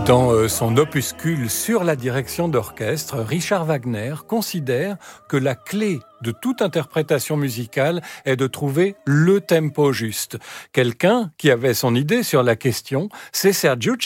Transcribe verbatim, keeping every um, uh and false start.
Dans euh, son opuscule sur la direction d'orchestre, Richard Wagner considère que la clé de toute interprétation musicale est de trouver le tempo juste. Quelqu'un qui avait son idée sur la question, c'est Sergiu